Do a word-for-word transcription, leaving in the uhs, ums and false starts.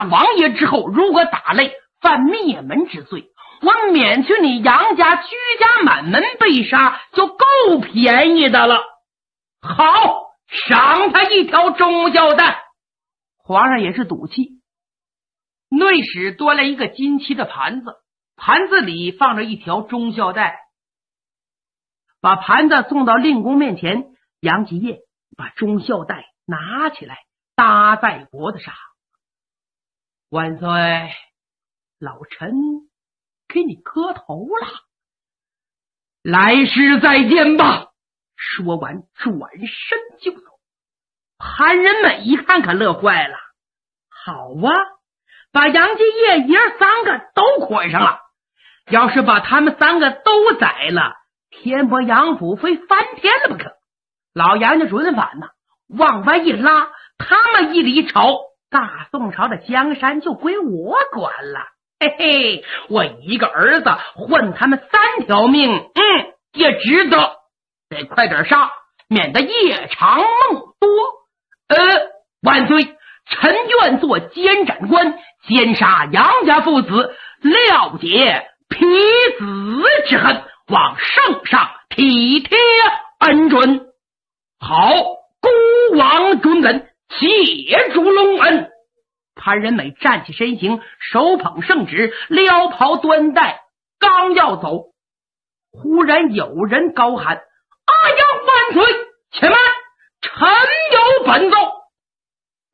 王爷之后，如果打擂犯灭门之罪，我免去你杨家居家满门被杀，就够便宜的了。好，赏他一条忠孝带。皇上也是赌气，内史端来一个金漆的盘子，盘子里放着一条忠孝带，把盘子送到令公面前。杨继业把忠孝带拿起来搭在脖子上。万岁，老臣给你磕头了，来世再见吧。说完转身就走。韩仁美一看可乐坏了，好啊，把杨继业爷三个都捆上了，要是把他们三个都宰了，天波杨府非翻天了不可。老杨家准反呐，往外一拉，他们一离朝，大宋朝的江山就归我管了。嘿嘿，我一个儿子换他们三条命，嗯，也值得。得快点杀，免得夜长梦多。呃，万岁，臣愿做监斩官，奸杀杨家父子，了解皮子之恨，望圣上体贴恩准。好，孤王准本，谢主隆恩。潘仁美站起身形，手捧圣旨，撩袍端带，刚要走，忽然有人高喊：阿呀万岁，且慢，臣有本奏。